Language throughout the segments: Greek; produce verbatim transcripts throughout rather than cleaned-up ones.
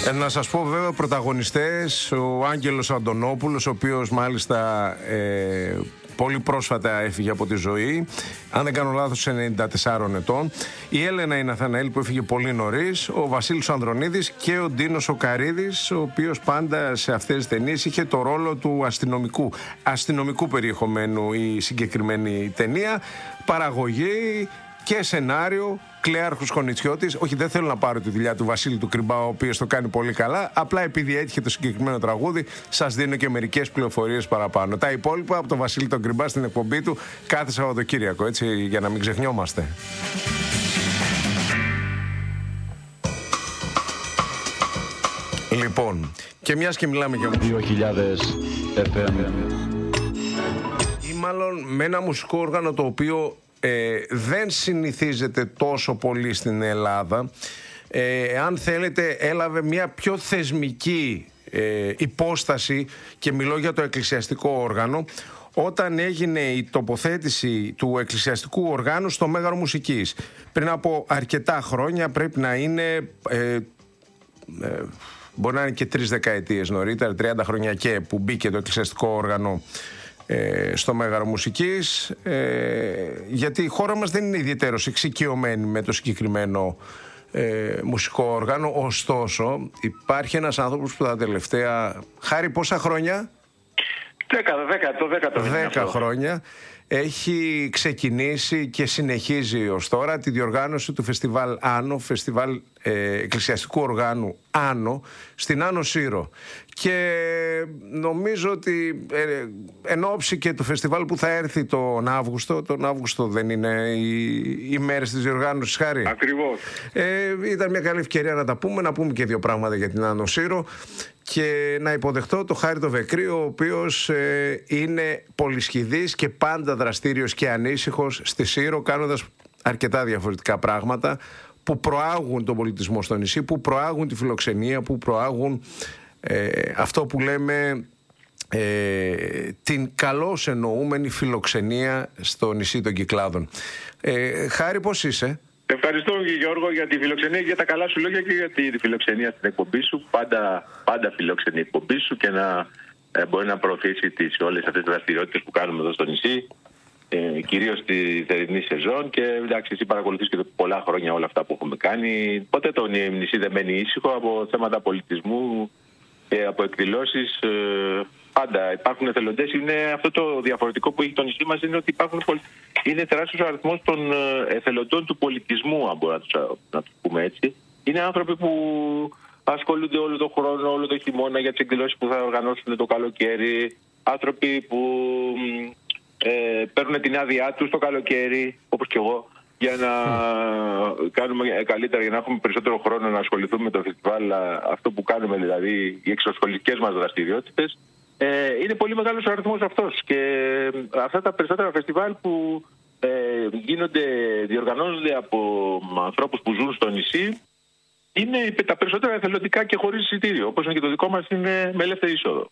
Ε, να σας πω βέβαια πρωταγωνιστές, ο Άγγελος Αντωνόπουλος, ο οποίος μάλιστα ε, πολύ πρόσφατα έφυγε από τη ζωή, αν δεν κάνω λάθος ενενήντα τεσσάρων ετών, η Έλενα η Ναθαναήλ που έφυγε πολύ νωρίς, ο Βασίλης ο Ανδρονίδης και ο Ντίνος ο Καρίδης, ο οποίος πάντα σε αυτές τις ταινίες είχε το ρόλο του αστυνομικού, αστυνομικού περιεχομένου η συγκεκριμένη ταινία, παραγωγή και σενάριο Κλέαρχος Χωνιτσιώτης. Όχι, δεν θέλω να πάρω τη δουλειά του Βασίλη του Κρυμπά, ο οποίος το κάνει πολύ καλά. Απλά επειδή έτυχε το συγκεκριμένο τραγούδι, σας δίνω και μερικές πληροφορίες παραπάνω. Τα υπόλοιπα από τον Βασίλη τον Κρυμπά στην εκπομπή του κάθε Σαββατοκύριακο, έτσι, για να μην ξεχνιόμαστε. Λοιπόν, και μιας και μιλάμε για δύο χιλιάδες εφ εμ ή μάλλον με ένα μουσικό όργανο το οποίο Ε, δεν συνηθίζεται τόσο πολύ στην Ελλάδα. Ε, αν θέλετε, έλαβε μια πιο θεσμική ε, υπόσταση, και μιλώ για το εκκλησιαστικό όργανο, όταν έγινε η τοποθέτηση του εκκλησιαστικού οργάνου στο Μέγαρο Μουσικής. Πριν από αρκετά χρόνια, πρέπει να είναι ε, ε, μπορεί να είναι και τρεις δεκαετίες νωρίτερα, τριάντα χρόνια και, που μπήκε το εκκλησιαστικό όργανο στο Μέγαρο Μουσικής, ε, γιατί η χώρα μας δεν είναι ιδιαίτερος εξοικειωμένη με το συγκεκριμένο ε, μουσικό όργανο. Ωστόσο υπάρχει ένας άνθρωπος που τα τελευταία, Χάρη, πόσα χρόνια? δέκα χρόνια έχει ξεκινήσει και συνεχίζει ως τώρα τη διοργάνωση του φεστιβάλ Άνω, φεστιβάλ ε, εκκλησιαστικού οργάνου Άνω, στην Άνω Σύρο. Και νομίζω ότι ε, εν ώψη και του φεστιβάλ που θα έρθει τον Αύγουστο, τον Αύγουστο δεν είναι οι, οι μέρες της διοργάνωσης, Χάρη? Ακριβώς. Ε, ήταν μια καλή ευκαιρία να τα πούμε, να πούμε και δύο πράγματα για την Άνω Σύρο και να υποδεχτώ το Χάρη το Βεκρή, ο οποίος ε, είναι πολυσχηδής και πάντα δραστήριος και ανήσυχος στη Σύρο, κάνοντας αρκετά διαφορετικά πράγματα που προάγουν τον πολιτισμό στο νησί, που προάγουν τη φιλοξενία, που προάγουν ε, αυτό που λέμε ε, την καλώς εννοούμενη φιλοξενία στο νησί των Κυκλάδων. Ε, Χάρη, πώς είσαι? Ευχαριστώ, Γιώργο, για τη φιλοξενία, για τα καλά σου λόγια και για τη φιλοξενία στην εκπομπή σου. Πάντα, πάντα φιλοξενή η εκπομπή σου και να ε, μπορεί να προωθήσει τις, όλες αυτές τις δραστηριότητες που κάνουμε εδώ στο νησί, ε, κυρίως στη θερινή σεζόν. Και εντάξει, εσύ παρακολουθείς και πολλά χρόνια όλα αυτά που έχουμε κάνει. Ποτέ το νησί δεν μένει ήσυχο από θέματα πολιτισμού και από εκδηλώσεις. Ε, πάντα υπάρχουν εθελοντές. Είναι αυτό το διαφορετικό που έχει το νησί μας, είναι ότι υπάρχουν, είναι τεράστιος αριθμός των εθελοντών του πολιτισμού, αν μπορούμε να το πούμε έτσι. Είναι άνθρωποι που ασχολούνται όλο τον χρόνο, όλο τον χειμώνα για τις εκδηλώσεις που θα οργανώσουν το καλοκαίρι. Άνθρωποι που ε, παίρνουν την άδειά τους το καλοκαίρι, όπως και εγώ, για να mm. κάνουμε καλύτερα, για να έχουμε περισσότερο χρόνο να ασχοληθούμε με το φεστιβάλ, αυτό που κάνουμε, δηλαδή οι εξωσχολικές μας δραστηριότητες. Ε, είναι πολύ μεγάλος ο αριθμός αυτός, και αυτά τα περισσότερα φεστιβάλ που ε, γίνονται, διοργανώνονται από ανθρώπους που ζουν στο νησί, είναι τα περισσότερα εθελοντικά και χωρίς εισιτήριο, όπως είναι και το δικό μας, είναι με ελεύθερη είσοδο.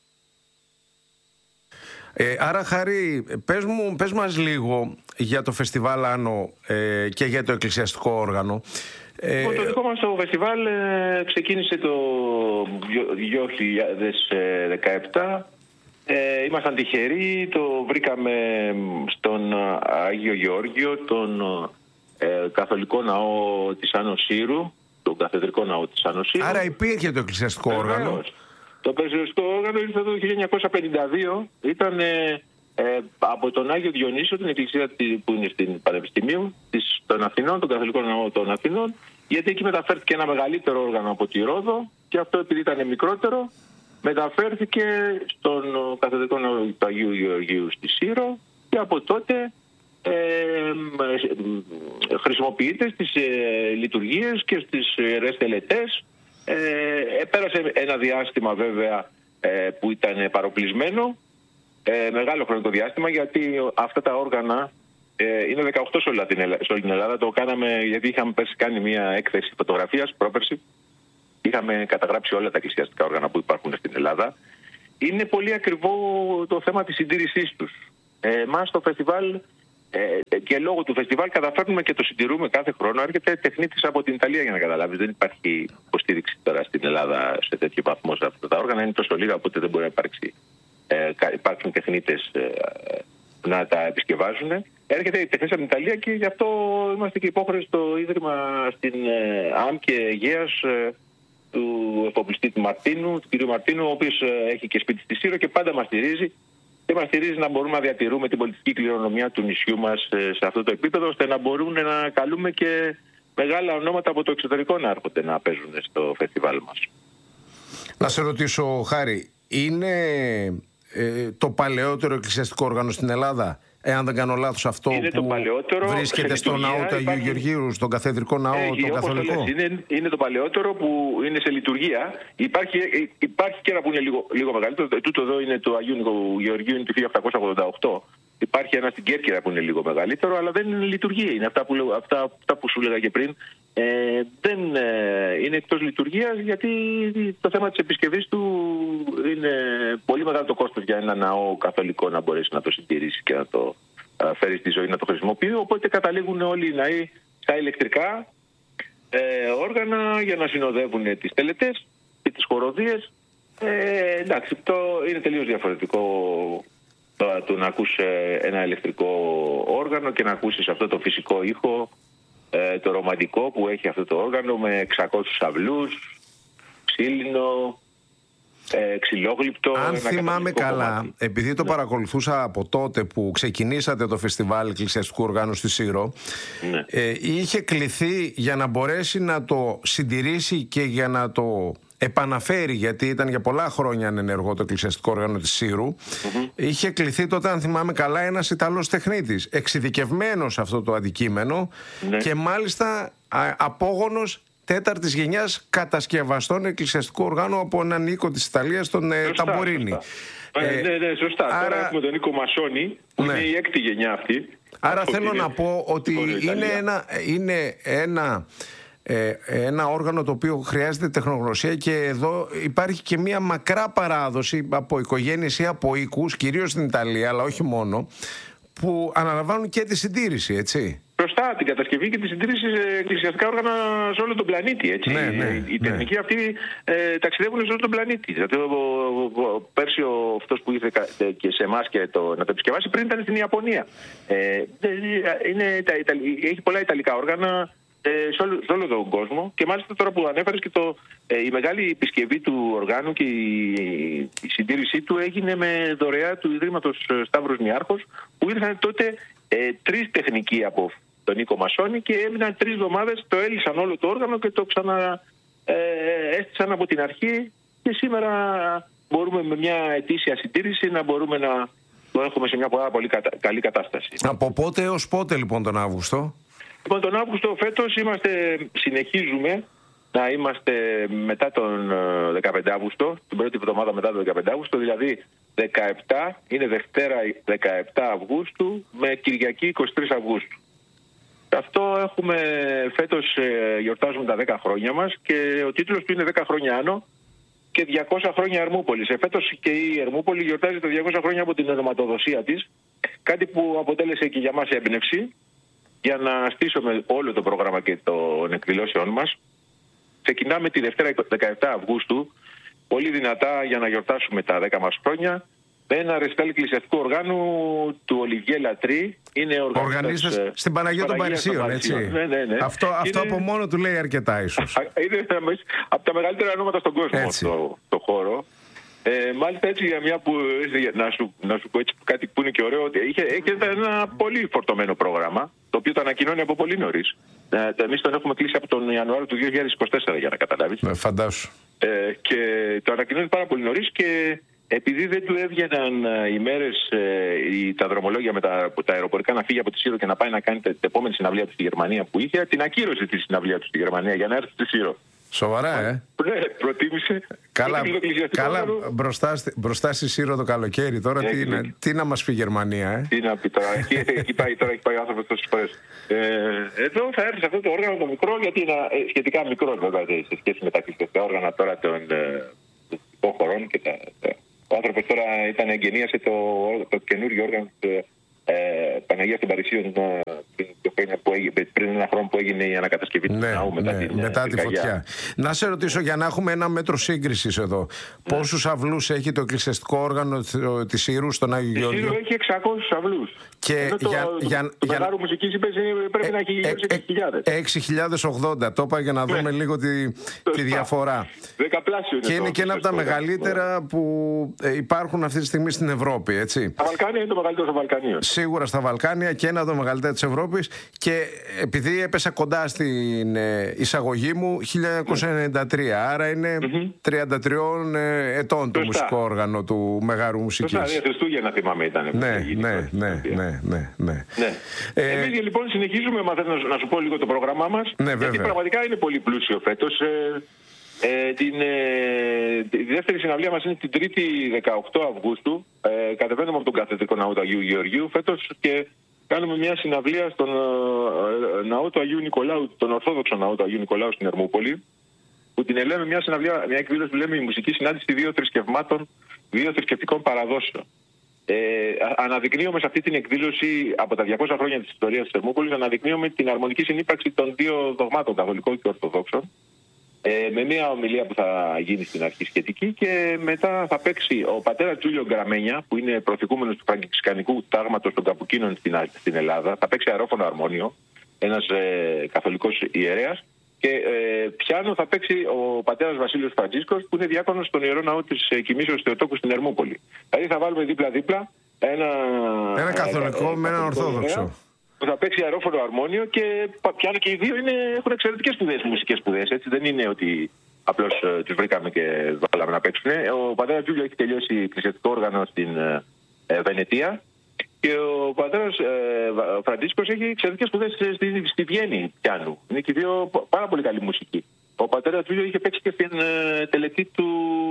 Ε, άρα, Χάρη, πες, μου, πες μας λίγο για το φεστιβάλ Άνω ε, και για το εκκλησιαστικό όργανο. Ε, το δικό μας το φεστιβάλ ε, ξεκίνησε το δύο χιλιάδες δεκαεπτά. Ε, ήμασταν τυχεροί, το βρήκαμε στον Άγιο Γεώργιο, τον ε, καθολικό ναό της Άνω Σύρου, τον καθεδρικό ναό της Άνω Σύρου. Άρα υπήρχε το εκκλησιαστικό όργανο. Το εκκλησιαστικό όργανο ήρθε το χίλια εννιακόσια πενήντα δύο. Ήταν ε, ε, από τον Άγιο Διονύσιο, την εκκλησία που είναι στην Πανεπιστημίου της, των Αθηνών, τον καθολικό ναό των Αθηνών, γιατί εκεί μεταφέρθηκε ένα μεγαλύτερο όργανο από τη Ρόδο, και αυτό, επειδή ήταν μικρότερο, μεταφέρθηκε στον καθεδρικό ναό του Αγίου Γεωργίου στη Σύρο, και από τότε ε, χρησιμοποιείται στις ε, λειτουργίες και στις ιερές τελετές. Ε, πέρασε ένα διάστημα βέβαια ε, που ήταν παροπλισμένο, ε, μεγάλο χρονικό διάστημα, γιατί αυτά τα όργανα ε, είναι δεκαοκτώ σε όλη την Ελλάδα, σε όλη την Ελλάδα. Το κάναμε γιατί είχαμε πέρσι κάνει μια έκθεση φωτογραφίας πρόπερση. Είχαμε καταγράψει όλα τα εκκλησιαστικά όργανα που υπάρχουν στην Ελλάδα. Είναι πολύ ακριβό το θέμα της συντήρησής τους. Ε, εμάς στο φεστιβάλ Ε, και λόγω του φεστιβάλ καταφέρνουμε και το συντηρούμε κάθε χρόνο. Έρχεται τεχνίτης από την Ιταλία, για να καταλάβεις. Δεν υπάρχει υποστήριξη τώρα στην Ελλάδα σε τέτοιο βαθμό σε αυτά τα όργανα. Είναι τόσο λίγα, οπότε δεν μπορεί να υπάρξει, ε, υπάρξουν τεχνίτες ε, να τα επισκευάζουν. Έρχεται η τεχνής από την Ιταλία και γι' αυτό είμαστε και υπόχρεοι στο Ίδρυμα στην ε, ΑΜ και Αιγαίας ε, του εφοπλιστή του Μαρτίνου, του κ. Μαρτίνου, ο οποίος ε, έχει και σπίτι στη Σύρο και πάντα μας στηρίζει. Και μας στηρίζει να μπορούμε να διατηρούμε την πολιτική κληρονομιά του νησιού μας σε αυτό το επίπεδο, ώστε να μπορούμε να καλούμε και μεγάλα ονόματα από το εξωτερικό να έρχονται να παίζουν στο φεστιβάλ μας. Να σε ρωτήσω, Χάρη, είναι ε, το παλαιότερο εκκλησιαστικό όργανο στην Ελλάδα? Εάν δεν κάνω λάθος, αυτό είναι που βρίσκεται στο ναό του Αγίου Γεωργίου, στον καθεδρικό ναό, έχει, τον καθολικό. Είναι, είναι το παλαιότερο που είναι σε λειτουργία. Υπάρχει, υπάρχει και ένα που είναι λίγο, λίγο μεγαλύτερο. Τούτο εδώ είναι το Αγίου Γεωργίου, είναι το χίλια οκτακόσια ογδόντα οκτώ. Υπάρχει ένα στην Κέρκυρα που είναι λίγο μεγαλύτερο, αλλά δεν είναι λειτουργία. Είναι αυτά που, αυτά, αυτά που σου έλεγα και πριν. Ε, δεν ε, είναι εκτός λειτουργίας, γιατί το θέμα της επισκευής του είναι πολύ μεγάλο το κόστος για ένα ναό καθολικό να μπορέσει να το συντηρήσει και να το α, φέρει στη ζωή, να το χρησιμοποιεί. Οπότε καταλήγουν όλοι οι ναοί στα ηλεκτρικά ε, όργανα για να συνοδεύουν τις τελετές και τις χοροδίες. Ε, εντάξει, το είναι τελείως διαφορετικό το, το να ακούς ένα ηλεκτρικό όργανο και να ακούσεις αυτό το φυσικό ήχο, ε, το ρομαντικό που έχει αυτό το όργανο με εξακόσιους αυλούς, ξύλινο, ε, ξυλόγλυπτο. Αν θυμάμαι καλά, κομμάτι. Επειδή το ναι. παρακολουθούσα από τότε που ξεκινήσατε το φεστιβάλ εκκλησιαστικού οργάνου στη Σύρο, ναι. ε, είχε κληθεί για να μπορέσει να το συντηρήσει και για να το επαναφέρει, γιατί ήταν για πολλά χρόνια ανενεργό το εκκλησιαστικό όργανο της Σύρου. Mm-hmm. Είχε κληθεί τότε, αν θυμάμαι καλά, ένας Ιταλός τεχνίτης, εξειδικευμένος σε αυτό το αντικείμενο, ναι. και μάλιστα α, απόγονος τέταρτης γενιάς κατασκευαστών εκκλησιαστικού οργάνου από έναν οίκο της Ιταλίας, τον σωστά, Ταμπορίνη. Σωστά. Ε, ναι, ναι, σωστά. Άρα, τώρα έχουμε τον Νίκο Μασόνη, που ναι. είναι η έκτη γενιά αυτή. Άρα θέλω να πω ότι είναι ένα, είναι ένα Ε, ένα όργανο το οποίο χρειάζεται τεχνογνωσία, και εδώ υπάρχει και μια μακρά παράδοση από οικογένειες ή από οίκους, κυρίως στην Ιταλία, αλλά όχι μόνο, που αναλαμβάνουν και τη συντήρηση, έτσι. Μπροστά την κατασκευή και τη συντήρηση σε εκκλησιαστικά όργανα σε όλο τον πλανήτη. Έτσι. Ναι, ναι, οι τεχνικοί ναι. αυτοί ε, ταξιδεύουν σε όλο τον πλανήτη. Δηλαδή, ο, ο, ο, πέρσι ο, αυτός που ήρθε και σε εμάς και το, να το επισκευάσει πριν ήταν στην Ιαπωνία. Ε, είναι, τα, τα, έχει πολλά ιταλικά όργανα σε όλο, σε όλο τον κόσμο, και μάλιστα τώρα που ανέφερες και το, ε, η μεγάλη επισκευή του οργάνου και η, η συντήρησή του έγινε με δωρεά του Ιδρύματος Σταύρος Νιάρχος, που ήρθαν τότε ε, τρεις τεχνικοί από τον Νίκο Μασόνη και έμειναν τρεις εβδομάδες, το έλυσαν όλο το όργανο και το ξανά ε, έστησαν από την αρχή, και σήμερα μπορούμε με μια ετήσια συντήρηση να μπορούμε να το έχουμε σε μια πάρα πολύ κατα, καλή κατάσταση. Από πότε έως πότε λοιπόν τον Αύγουστο? Λοιπόν, τον Αύγουστο φέτος είμαστε, συνεχίζουμε να είμαστε μετά τον δεκαπέντε Αύγουστο, την πρώτη εβδομάδα μετά τον δεκαπέντε Αύγουστο, δηλαδή δεκαεπτά, είναι Δευτέρα δεκαεπτά Αυγούστου με Κυριακή είκοσι τρεις Αυγούστου. Αυτό έχουμε φέτος, γιορτάζουμε τα δέκα χρόνια μας, και ο τίτλος του είναι δέκα χρόνια Άνω και διακόσια χρόνια Ερμούπολης. Φέτος και η Ερμούπολη γιορτάζει τα διακόσια χρόνια από την ονοματοδοσία της, κάτι που αποτέλεσε και για μας έμπνευση για να στήσουμε όλο το πρόγραμμα και των εκδηλώσεών μας. Ξεκινάμε τη Δευτέρα δεκαεπτά Αυγούστου, πολύ δυνατά, για να γιορτάσουμε τα δέκα μας χρόνια, με ένα ρεσιτάλ εκκλησιαστικού οργάνου του Ολιβιέ Λατρί. Είναι οργανίστας ε, στην Παναγία των Παρισίων, έτσι. Ναι, ναι, ναι. Αυτό, είναι, αυτό από μόνο του λέει αρκετά, ίσως. Είναι από τα μεγαλύτερα ονόματα στον κόσμο στο, στο χώρο. Ε, μάλιστα, έτσι, για μια που να σου, να σου πω έτσι κάτι που είναι και ωραίο, ότι είχε, είχε ένα πολύ φορτωμένο πρόγραμμα, το οποίο το ανακοινώνει από πολύ νωρίς. Ε, εμείς τον έχουμε κλείσει από τον Ιανουάριο του δύο χιλιάδες είκοσι τέσσερα, για να καταλάβεις. Ε, φαντάσου. Ε, και το ανακοινώνει πάρα πολύ νωρίς, και επειδή δεν του έβγαιναν οι μέρες, ε, τα δρομολόγια με τα, τα αεροπορικά να φύγει από τη Σύρο και να πάει να κάνει την επόμενη συναυλία του στη Γερμανία που είχε, την ακύρωσε τη συναυλία του στη Γερμανία για να έρθει στη Σύρο. Σοβαρά, ε. Ναι, προτίμησε. Καλά, καλά μπροστά, μπροστά στη Σύρο το καλοκαίρι. Τώρα τι, είναι, τι να μας πει η Γερμανία, ε. Τι να πει τώρα. Εκεί, εκεί πάει, τώρα έχει πάει ο άνθρωπος τόσες φορές. Ε, εδώ θα έρθει σε αυτό το όργανο το μικρό, γιατί είναι σχετικά μικρό βέβαια σε σχέση με τα εκκλησιαστικά όργανα τώρα των δυτικών χωρών. Και τα, τα, ο άνθρωπος τώρα ήταν εγγενίασε το, το καινούργιο όργανο ε, Παναγία των Παρισίων πριν, πριν ένα χρόνο που έγινε η ανακατασκευή του ναι, ναού μετά, ναι, την, μετά τη φωτιά. Να σε ρωτήσω, για να έχουμε ένα μέτρο σύγκρισης εδώ, ναι. πόσους αυλούς έχει το εκκλησιαστικό όργανο της Ήρου στον Άγιο Γεώργιο? Η Ήρου έχει εξακόσιους αυλούς. Και ενώ το, για, το, για, το, το μεγάλο μουσικής είπες πρέπει ε, να έχει γύρω έξι χιλιάδες. έξι χιλιάδες ογδόντα, το είπα για να δούμε λίγο τη, τη διαφορά. Δεκαπλάσιο είναι. Και είναι και ένα από τα μεγαλύτερα που υπάρχουν αυτή τη στιγμή στην Ευρώπη, έτσι. Τα Βαλκάνια είναι το μεγαλύτερο στο Βαλκανίο. Σίγουρα στα Βαλκάνια και ένα από τα μεγαλύτερα της Ευρώπης. Και επειδή έπεσα κοντά στην εισαγωγή μου χίλια εννιακόσια ενενήντα τρία, άρα είναι mm-hmm. τριάντα τριών ετών το μουσικό όργανο του Μεγάρου Μουσικής. Σωστά, είναι Χριστούγεννα θυμάμαι ήταν. Ναι, ναι, ναι, ναι, ναι, ναι. ναι. Ε, Εμείς λοιπόν συνεχίζουμε, μα θέλω να σου πω λίγο το πρόγραμμά μας, ναι, γιατί βέβαια. πραγματικά είναι πολύ πλούσιο φέτος. Ε, ε, την, ε, τη δεύτερη συναυλία μας είναι την Τρίτη δεκαοκτώ Αυγούστου. Ε, κατεβαίνουμε από τον Καθεδρικό Ναό του Αγίου Γεωργίου φέτος και κάνουμε μια συναυλία στον ε, ναό του Αγίου Νικολάου, τον Ορθόδοξο Ναό του Αγίου Νικολάου στην Ερμούπολη, που την λέμε μια συναυλία, μια εκδήλωση που λέμε η μουσική συνάντηση δύο θρησκευμάτων, δύο θρησκευτικών παραδόσεων. Ε, αναδεικνύουμε σε αυτή την εκδήλωση από τα διακόσια χρόνια της ιστορίας της Ερμούπολης, αναδεικνύουμε την αρμονική συνύπαρξη των δύο δογμάτων, καθολικών και ορθοδόξων, ε, με μια ομιλία που θα γίνει στην αρχή σχετική, και μετά θα παίξει ο πατέρας Τζούλιο Γκραμένια, που είναι προθηκούμενος του φραγκισκανικού τάγματος των Καπουκίνων στην, στην Ελλάδα. Θα παίξει αερόφωνο αρμόνιο, ένας ε, καθολικός ιερέας, και ε, πιάνο θα παίξει ο πατέρας Βασίλειος Φραντζίσκος, που είναι διάκονος στον Ιερό Ναό της ε, Κοιμήσεως Θεοτόκου στην Ερμούπολη. Δηλαδή θα βάλουμε δίπλα-δίπλα ένα, ένα καθολικό ε, με έναν ορθόδοξο. Που θα παίξει αερόφωνο αρμόνιο, και πιάνο, και οι δύο είναι, έχουν εξαιρετικές σπουδές, μουσικές σπουδές. Έτσι δεν είναι ότι απλώς ε, τους βρήκαμε και βάλαμε να παίξουν. Ο πατέρας Τζούλιο έχει τελειώσει εκκλησιαστικό όργανο στην ε, Βενετία. Και ο πατέρας ε, Φραντίσκος έχει εξαιρετικές σπουδές στη, στη Βιέννη πιάνου. Είναι και δύο πάρα πολύ καλή μουσική. Ο πατέρας Τζούλιο είχε παίξει και στην ε, τελετή του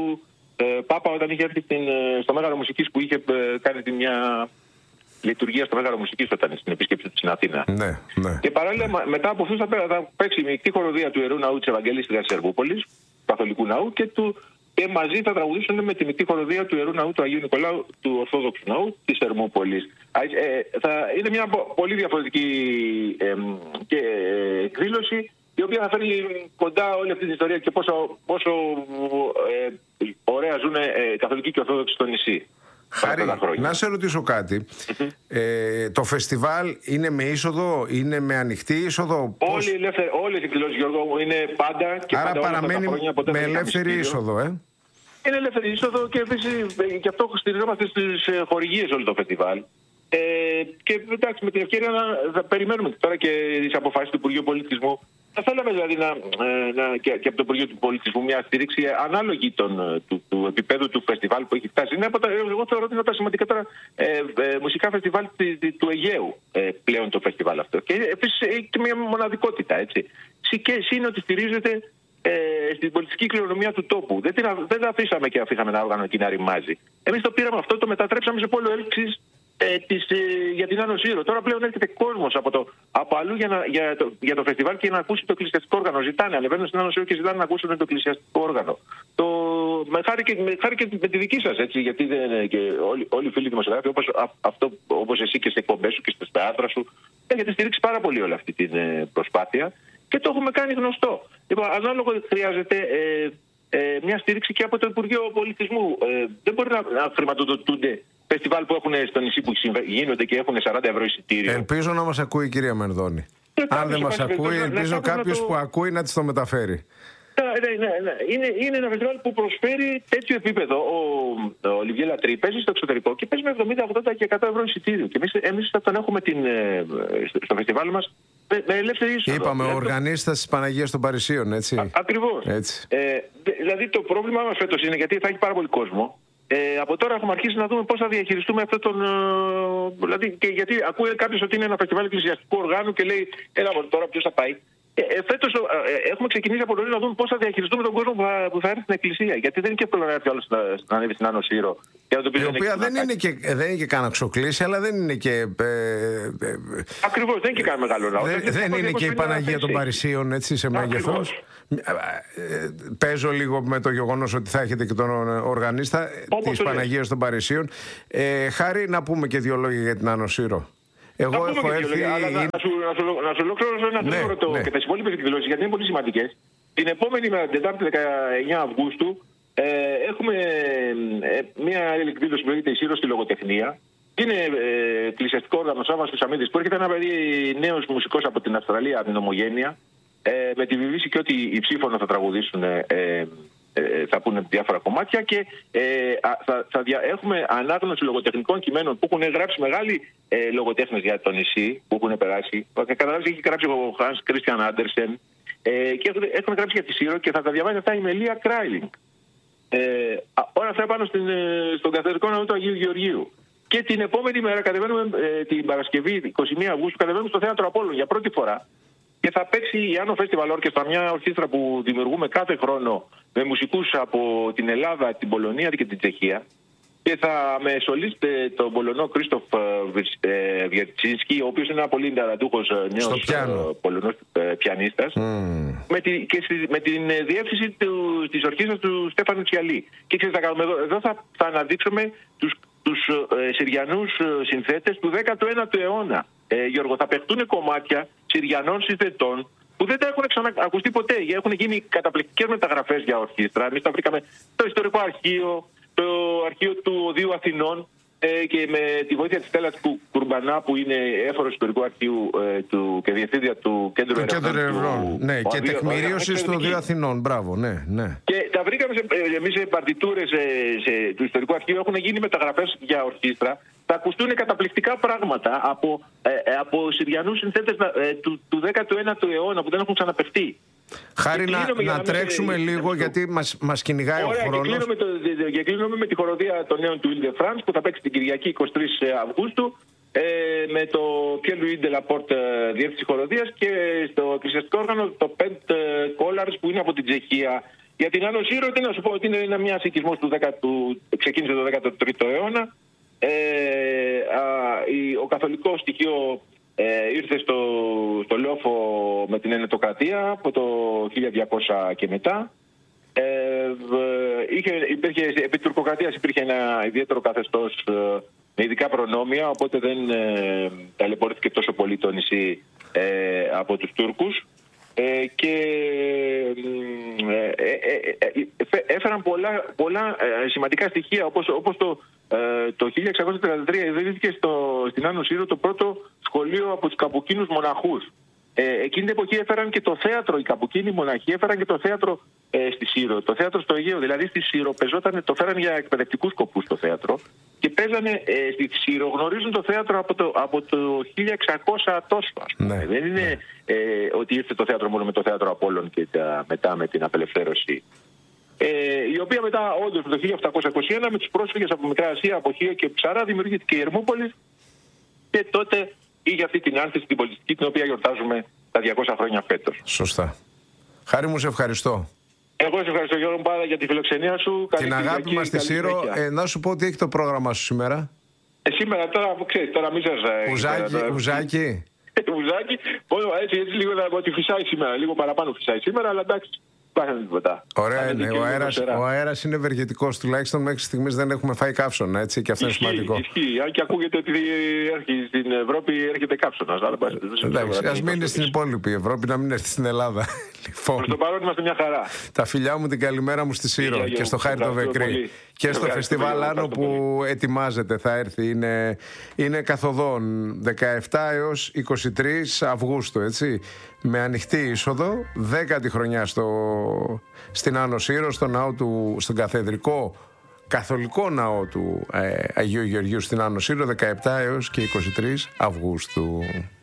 ε, Πάπα όταν είχε έρθει στην, ε, στο Μέγαρο Μουσικής, που είχε ε, κάνει τη μια λειτουργία στο Μέγαρο Μουσικής όταν στην επίσκεψη του στην Αθήνα. Ναι, ναι. Και παράλληλα μετά από αυτούς θα, θα παίξει η μεικτή χοροδία του Ιερού Ναού της Ευαγγελίστριας της Ερμούπολης, του Καθολικού Ναού, και του. Και μαζί θα τραγουδήσουν με τη μεικτή χοροδία του Ιερού Ναού του Αγίου Νικολάου, του Ορθόδοξου Ναού της Ερμούπολης. Ε, θα είναι μια πολύ διαφορετική ε, και, ε, εκδήλωση, η οποία θα φέρει κοντά όλη αυτή την ιστορία και πόσο, πόσο ε, ωραία ζουν ε, καθολικοί και ορθόδοξοι στο νησί. Χάρη, να σε ρωτήσω κάτι. Mm-hmm. Ε, το φεστιβάλ είναι με είσοδο, είναι με ανοιχτή είσοδο? Πώς... Όλες οι εκδηλώσεις, Γιώργο, είναι πάντα και άρα πάντα παραμένει με ελεύθερη είσοδο, ε? Είναι ελεύθερη είσοδο, και επίσης και αυτό στηριζόμαστε στις χορηγίες όλο το φεστιβάλ. Ε, και εντάξει, με την ευκαιρία να, να περιμένουμε τώρα και τις αποφάσεις του Υπουργείου Πολιτισμού. Θα θέλαμε δηλαδή να, να, και, και από το Υπουργείο του Πολιτισμού μια στήριξη ανάλογη των, του, του επίπεδου του φεστιβάλ που έχει φτάσει. Είναι από τα, εγώ θεωρώ ότι είναι από τα σημαντικότερα ε, ε, μουσικά φεστιβάλ του Αιγαίου ε, πλέον το φεστιβάλ αυτό. Και επίσης έχει και μια μοναδικότητα, έτσι. Και εσύ είναι ότι στηρίζεται ε, στην πολιτική κληρονομιά του τόπου. Δεν, την, δεν τα αφήσαμε και αφήσαμε ένα όργανο εκεί να ρημάζει. Εμείς το πήραμε αυτό, το μετατρέψαμε σε πόλο έλξης ε, της, ε, για την Άνω Σύρο. Τώρα πλέον έρχεται κόσμος από, το, από αλλού για, να, για, το, για το φεστιβάλ και να ακούσει το εκκλησιαστικό όργανο. Ζητάνε, ανεβαίνουν στην Άνω Σύρο και ζητάνε να ακούσουν το εκκλησιαστικό όργανο. Το, με, χάρη και, με χάρη και με τη δική σας, έτσι, γιατί δεν, και όλοι, όλοι οι φίλοι δημοσιογράφοι, όπως, αυτό, όπως εσύ και στις εκπομπές σου και στα άθρα σου, έχετε στηρίξει πάρα πολύ όλη αυτή την ε, προσπάθεια. Και το έχουμε κάνει γνωστό. Λοιπόν, ανάλογα χρειάζεται ε, ε, μια στήριξη και από το Υπουργείο Πολιτισμού. Ε, δεν μπορεί να, να χρηματοδοτούνται φεστιβάλ που έχουν στο νησί που γίνονται και έχουν σαράντα ευρώ εισιτήριο. Ελπίζω να μας ακούει η κυρία Μενδώνη. Ε, Αν δεν μας ακούει, ελπίζω κάποιος το... που ακούει να της το μεταφέρει. Ναι, ναι, ναι. Είναι, είναι ένα φεστιβάλ που προσφέρει τέτοιο επίπεδο. Ο, ο Ολιβιέ Λατρή παίζει στο εξωτερικό και παίζει με εβδομήντα, ογδόντα και εκατό ευρώ εισιτήριο. Και εμείς, εμείς θα τον έχουμε την, στο φεστιβάλ μας με, με ελεύθερη είσοδο. Είπαμε, ο οργανίστας της Παναγίας των Παρισίων, έτσι. Ακριβώς. Ε, δηλαδή το πρόβλημα μας φέτος είναι, γιατί θα έχει πάρα πολύ κόσμο. Ε, από τώρα έχουμε αρχίσει να δούμε πώς θα διαχειριστούμε αυτόν τον. Ε, δηλαδή, και γιατί ακούει κάποιος ότι είναι ένα φεστιβάλ εκκλησιαστικού οργάνου και λέει, έλα τώρα ποιος θα πάει. Ε, ε, φέτος ε, έχουμε ξεκινήσει από νωρίς να δούμε πώς θα διαχειριστούμε τον κόσμο που θα, που θα έρθει στην εκκλησία. Γιατί δεν είναι και εύκολο να έρθει άλλος να, να ανέβει στην Άνω Σύρο. Η οποία δεν είναι, και, δεν είναι και κανένα ξοκλήσι, αλλά δεν είναι και. Ε, ε, Ακριβώς, δεν είναι και κανένα μεγάλο λαό. Δεν, δεν είναι και η Παναγία των Παρισίων, έτσι, σε μέγεθος. Παίζω λίγο με το γεγονός ότι θα έχετε και τον οργανίστα της Παναγίας των Παρισίων. Ε, Χάρη, να πούμε και δύο λόγια για την Άνω Σύρο. Εγώ έχω έρθει. Αλλά να, να, σου, να, σου, να σου ολοκληρώσω ένα ναι, γρήγορο ναι. και τις υπόλοιπες εκδηλώσεις, γιατί είναι πολύ σημαντικές. Την επόμενη μέρα, την Τετάρτη δεκαεννέα Αυγούστου, ε, έχουμε ε, μια εκδήλωση που λέγεται η Σύρο στη Λογοτεχνία. Είναι ε, εκκλησιαστικό όργανο Σάββας Χρυσαμίδης, που έρχεται ένα παιδί νέος μουσικός από την Αυστραλία, από την Ομογένεια, ε, με τη Βιβίση και ότι οι ψήφωνο θα τραγουδήσουν. Ε, ε, θα πούνε διάφορα κομμάτια και ε, θα, θα δια, έχουμε ανάγνωση λογοτεχνικών κειμένων που έχουν γράψει μεγάλοι ε, λογοτέχνες για το νησί, που έχουν περάσει. Καταλάβεις, έχει γράψει ο Hans Christian Andersen ε, και έχουν, έχουν γράψει για τη Σύρο και θα τα διαβάζει αυτά η Μελία Κράιλινγκ. Ε, όλα αυτά πάνω στην, στον καθεδρικό ναό του Αγίου Γεωργίου. Και την επόμενη μέρα κατεβαίνουμε, ε, την Παρασκευή εικοστή πρώτη Αυγούστου, κατεβαίνουμε στο Θέατρο Απόλλων για πρώτη φορά. Και θα παίξει η Άνω Festival Orchestra, μια ορχήστρα που δημιουργούμε κάθε χρόνο με μουσικούς από την Ελλάδα, την Πολωνία και την Τσεχία. Και θα με σολίστε τον Πολωνό Κρίστοφ Βιερτσίνσκι, ο οποίος είναι ένα πολύ ταλαντούχος νέος Πολωνός πιανίστας, mm. με, τη, και στη, με την διεύθυνση του, της ορχήστρας του Στέφανου Τσιαλή. Και ξέρετε, θα κάνουμε εδώ, εδώ θα, θα αναδείξουμε τους, τους ε, Συριανούς συνθέτες του δέκατου ένατου αιώνα. Ε, Γιώργο, θα παιχτούν κομμάτια Συριανών συνθετών που δεν τα έχουν ξανακουστεί ποτέ. Έχουν γίνει καταπληκτικές μεταγραφές για ορχήστρα. Εμείς τα βρήκαμε στο Ιστορικό Αρχείο, το Αρχείο του Οδείου Αθηνών ε, και με τη βοήθεια της Στέλλας Κουρμπανά, που είναι έφορος Ιστορικού Αρχείου ε, του, και διευθύντρια του Κέντρου Ερευνών. Ναι, και τεκμηρίωση του Οδείου Αθηνών. Μπράβο, ναι, ναι. Και τα βρήκαμε σε, εμείς σε παρτιτούρες ε, του Ιστορικού Αρχείου. Έχουν γίνει μεταγραφές για ορχήστρα. Θα ακουστούν καταπληκτικά πράγματα από, ε, από Συριανούς συνθέτες ε, του, του δέκατου ένατου αιώνα που δεν έχουν ξαναπεχτεί. Χάρη να, να, να τρέξουμε με... λίγο, γιατί μας, μας κυνηγάει Ωραία, ο χρόνος. Και κλείνουμε, το, και κλείνουμε με τη χοροδία των νέων του Ile de France που θα παίξει την Κυριακή εικοστή τρίτη Αυγούστου ε, με το Pierre-Louis Delaporte διεύθυνση χοροδίας και στο εκκλησιαστικό όργανο το Pent Collars που είναι από την Τσεχία. Για την Άνω Σύρο, τι να σου πω, ότι είναι μια οικισμός του δέκατου, ξεκίνησε το δέκατο τρίτο αιώνα. Ε, α, η, ο καθολικός στοιχείο ε, ήρθε στο, στο Λόφο με την Ενετοκρατία από το χίλια διακόσια και μετά. Ε, είχε, υπήρχε, επί της τουρκοκρατίας υπήρχε ένα ιδιαίτερο καθεστώς ε, με ειδικά προνόμια, οπότε δεν ε, ταλαιπωρήθηκε τόσο πολύ το νησί ε, από τους Τούρκους. Ε, και ε, ε, ε, ε, έφεραν πολλά, πολλά ε, σημαντικά στοιχεία, όπως, όπως το, ε, το χίλια εξακόσια τριάντα τρία ιδρύθηκε στο, στην Άνω Σύρο το πρώτο σχολείο από τους Καπουκίνους μοναχούς. Ε, εκείνη την εποχή έφεραν και το θέατρο, οι Καπουκίνοι μοναχοί έφεραν και το θέατρο ε, στη Σύρο, το θέατρο στο Αιγαίο. Δηλαδή στη Σύρο παίζονταν, το φέραν για εκπαιδευτικούς σκοπούς το θέατρο και παίζανε ε, στη Σύρο, γνωρίζουν το θέατρο από το, από το χίλια εξακόσια τόσο. Ναι, δεν είναι ναι. ε, ότι ήρθε το θέατρο μόνο με το θέατρο Απόλλων και τα, μετά με την απελευθέρωση. Ε, η οποία μετά όντως το χίλια επτακόσια είκοσι ένα με τους πρόσφυγες από Μικρά Ασία, από Χίο και Ψαρά δημιουργήθηκε η Ερμούπολη και τότε είχε αυτή την άνθηση την πολιτιστική την οποία γιορτάζουμε τα διακόσια χρόνια φέτος. Σωστά. Χάρη μου, σε ευχαριστώ. Εγώ σε ευχαριστώ, Γιώργο Πάντα, για τη φιλοξενία σου. Την αγάπη μας στη Σύρο. Ε, να σου πω τι έχει το πρόγραμμα σου σήμερα. Ε, σήμερα τώρα, ξέρεις, τώρα μην σας... Ουζάκι, ουζάκι. Ουζάκι, έτσι, έτσι λίγο να πω ότι φυσάει σήμερα, λίγο παραπάνω φυσάει σήμερα, αλλά εντάξει. Ωραία είναι. Ο αέρας, ο αέρας είναι ευεργετικός. Τουλάχιστον μέχρι στιγμής δεν έχουμε φάει καύσωνα. Έτσι, και αυτό είναι σημαντικό. Ισχύει. Αν και ακούγεται ότι στην Ευρώπη έρχεται καύσωνας. Εντάξει, ας μείνει στην υπόλοιπη Ευρώπη, να μην έρθει στην Ελλάδα. Λοιπόν, προς το παρόν είμαστε μια χαρά. Τα φιλιά μου, την καλημέρα μου στη Σύρο και στο Χάρη το Βεκρή. Και στο φεστιβάλ Άνω που ετοιμάζεται θα έρθει. Είναι, είναι καθοδόν δεκαεπτά έως είκοσι τρεις Αυγούστου, έτσι. Με ανοιχτή είσοδο, δέκατη χρονιά στο, στην Άνω Σύρο, στο ναό του, στον καθεδρικό καθολικό ναό του ε, Αγίου Γεωργίου στην Άνω Σύρο, δεκαεπτά έως και είκοσι τρεις Αυγούστου.